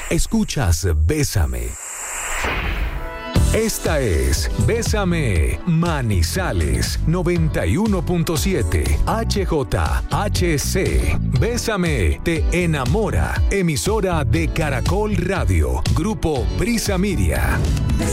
Escuchas Bésame. Esta es Bésame Manizales 91.7 HJHC. Bésame te enamora. Emisora de Caracol Radio. Grupo Prisa Miria.